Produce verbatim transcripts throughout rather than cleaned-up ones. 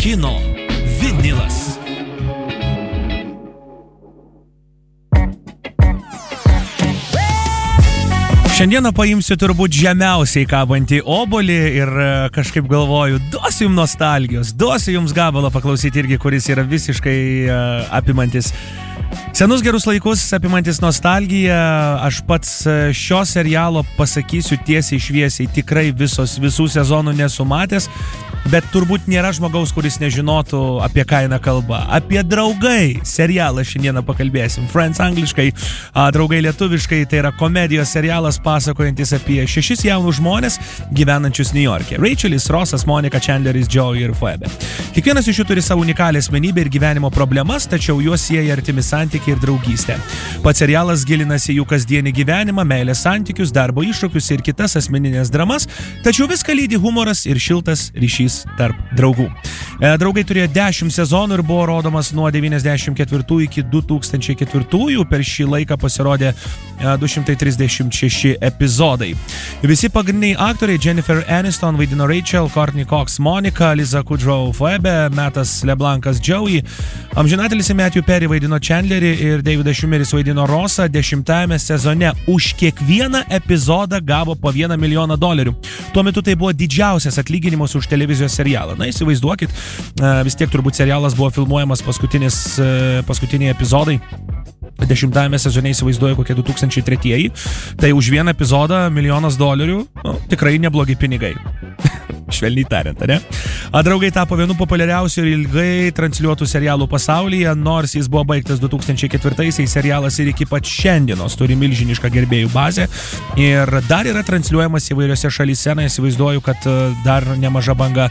Kino vinilas. Šiandieną paimsiu turbūt žemiausiai kabantį obolį ir kažkaip galvoju, duosiu jums nostalgijos, duosiu jums gabalą paklausyti irgi, kuris yra visiškai uh, apimantis senus gerus laikus, apimantis nostalgiją. Aš pats šio serialo pasakysiu tiesiai šviesiai, tikrai visos, visų sezonų nesu matęs, bet turbūt nėra žmogaus, kuris nežinotų, apie ką eina kalba. Apie Draugai serialą šiandieną pakalbėsim. Friends angliškai, Draugai lietuviškai, tai yra komedijos serialas pasakojantis apie šešis jaunus žmonės gyvenančius New York'e. Rachelis, Rossas, Monica, Chandleris, Joey ir Phoebe. Kiekvienas iš jų turi savo unikalią asmenybę ir gyvenimo problemas, tačiau juos sieja artimi santykiai ir draugystė. Pats serialas gilinasi jų kasdienį gyvenimą, meilės santykius, darbo iššūkius ir kitas asmeninės dramas, tačiau viską lydi humoras ir šiltas ryšys tarp draugų. Draugai turėjo dešimt sezonų ir buvo rodomas nuo devyniasdešimt ketvirtųjų iki du tūkstančiai ketvirtųjų. Per šį laiką pasirodė du šimtai trisdešimt šeši epizodai. Visi pagrindiniai aktoriai Jennifer Aniston vaidino Rachel, Courtney Cox Monica, Lisa Kudrow Phoebe, Mattas LeBlancas Joey, amžinatelis Matthew Perry vaidino Chandlerį ir Davidas Schwimmeris vaidino Rossą. Dešimtajame sezone už kiekvieną epizodą gavo po vieną milijoną dolerių. Tuo metu tai buvo didžiausias atlyginimas už televizijos serialą. Na, įsivaizduokit, vis tiek turbūt serialas buvo filmuojamas paskutinis, paskutiniai epizodai. Dešimtajame sezone įsivaizduoju kokie du tūkstančiai tretieji. Tai už vieną epizodą milijonas dolerių, nu, tikrai neblogi pinigai. Švelniai tariant, ne? A Draugai tapo vienu populiariausių ir ilgai transliuotų serialų pasaulyje, nors jis buvo baigtas du tūkstančiai ketvirtaisiais, serialas ir iki pat šiandienos turi milžinišką gerbėjų bazę ir dar yra transliuojamas įvairiose šalyse. Na, įsivaizduoju, kad dar nemaža banga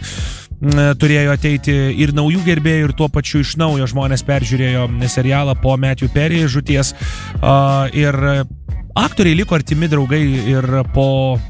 turėjo ateiti ir naujų gerbėjų ir tuo pačiu iš naujo žmonės peržiūrėjo serialą po Matthew Perry žūties ir aktoriai liko artimi draugai ir po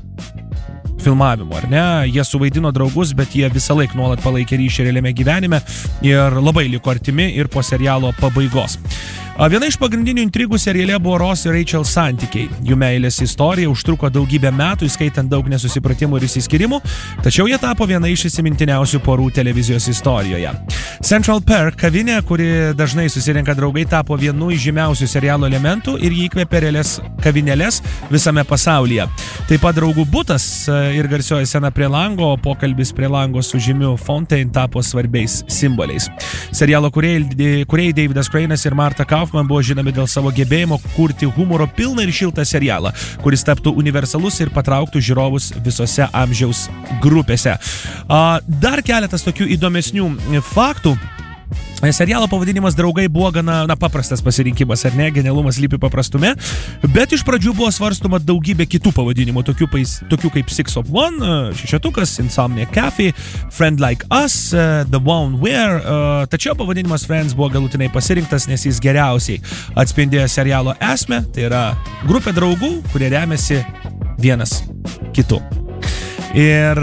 filmavimo, ar ne? Jie suvaidino draugus, bet jie visą laiką nuolat palaikė ryšį realiame gyvenime ir labai liko artimi ir po serialo pabaigos. Viena iš pagrindinių intrigų seriale buvo Ross ir Rachel santykiai. Jų meilės istorija užtruko daugybę metų, įskaitant daug nesusipratimų ir išsiskyrimų, tačiau jie tapo viena iš įsimintiniausių porų televizijos istorijoje. Central Perk kavinė, kuri dažnai susirenka draugai, tapo vienu iš žymiausių serialo elementų ir jį įkvėpė realias kavinėles visame pasaulyje. Taip pat Draugų butas ir garsioji scena prie lango, pokalbis prie lango su žymiu Fontaine tapo svarbiais simboliais. Serialo kūrėjai, kūrėjai Davidas Crane'as ir Martha Kaufman buvo žinomi dėl savo gebėjimo kurti humoro pilną ir šiltą serialą, kuris taptų universalus ir patrauktų žiūrovus visose amžiaus grupėse. Dar keletas tokių įdomesnių faktų. Serialo pavadinimas Draugai buvo gana na, paprastas pasirinkimas, ar ne? Genialumas lypi paprastume, bet iš pradžių buvo svarstoma daugybė kitų pavadinimų, tokių, pais, tokių kaip Six of One, Šešetukas, Insomnia Cafe, Friend Like Us, The One Where, tačiau pavadinimas Friends buvo galutinai pasirinktas, nes jis geriausiai atspindėjo serialo esmę, tai yra grupė draugų, kurie remiasi vienas kitu. Ir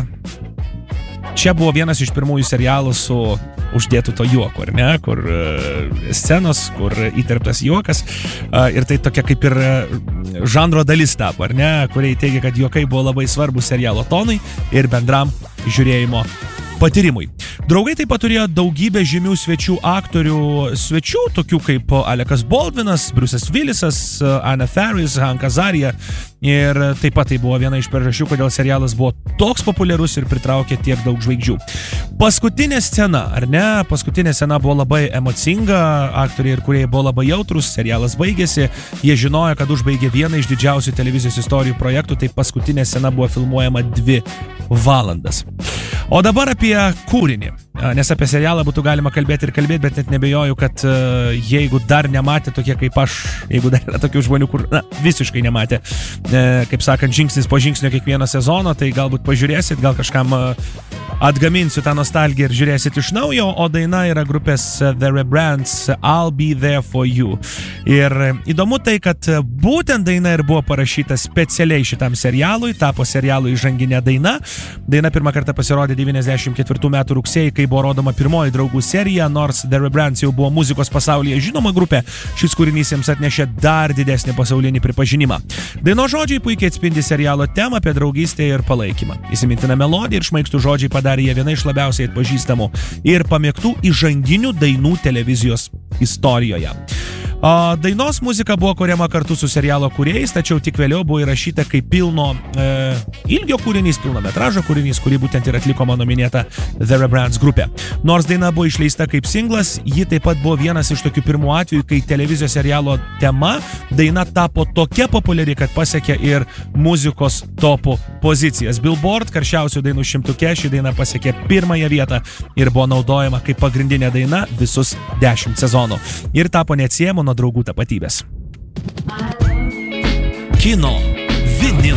čia buvo vienas iš pirmųjų serialų su uždėtų to juoko, ar ne, kur uh, scenos, kur įterptas juokas uh, ir tai tokia kaip ir uh, žanro dalis tapo, ar ne, kuriai teigia, kad juokai buvo labai svarbus serialo tonui ir bendram žiūrėjimo patyrimui. Draugai taip pat turėjo daugybę žymių svečių aktorių, svečių, tokių kaip Alekas Baldwinas, Bruce'as Willisas, Anna Faris, Hank Azaria ir taip pat tai buvo viena iš priežasčių, kodėl serialas buvo toks populiarus ir pritraukė tiek daug žvaigždžių. Paskutinė scena, ar ne? Paskutinė scena buvo labai emocinga, aktoriai ir kūrėjai buvo labai jautrus, serialas baigėsi, jie žinojo, kad užbaigė vieną iš didžiausių televizijos istorijų projektų, tai paskutinė scena buvo filmuojama dvi valandas. O dabar apie kūrinį, nes apie serialą būtų galima kalbėti ir kalbėti, bet net nebejoju, kad jeigu dar nematė tokie kaip aš, jeigu dar yra tokių žmonių, kur na, visiškai nematė, kaip sakant, žingsnis po žingsnio kiekvieno sezono, tai galbūt pažiūrėsit, gal kažkam atgaminsiu tą nostalgiją ir žiūrėsit iš naujo, o daina yra grupės The Rebrands I'll Be There For You. Ir įdomu tai, kad būtent daina ir buvo parašyta specialiai šitam serialui, tapo serialui įžanginė daina. Daina pirmą kartą pasirodė devyniasdešimt ketvirtų metų rugsėjį, kai buvo rodoma pirmoji Draugų serija, nors The Rebrands jau buvo muzikos pasaulyje žinoma grupė, šis kūrinys jiems atnešė dar didesnį pasaulinį pripažinimą. Dainos žodžiai puikiai atspindi serialo temą apie draugystę ir palaikymą. Įsimintina melodija ir šmaikštų žodžiai padarė pasidarė jie viena iš labiausiai atpažįstamų ir pamėgtų įžanginių dainų televizijos istorijoje. Dainos muzika buvo kuriama kartu su serialo kūrėjais, tačiau tik vėliau buvo įrašyta kaip pilno e, ilgio kūrinys, pilno metražo kūrinys, kurį būtent ir atliko mano minėta The Rembrandts grupė. Nors daina buvo išleista kaip singlas, ji taip pat buvo vienas iš tokių pirmų atvejų, kai televizijos serialo tema daina tapo tokia populiari, kad pasiekė ir muzikos topų pozicijas. Billboard karščiausių dainų šimtuke ši daina pasiekė pirmąją vietą ir buvo naudojama kaip pagrindinė daina visus dešimt sezonų. Ir tapo neatsiejama nuo draugų tapatybės. Kino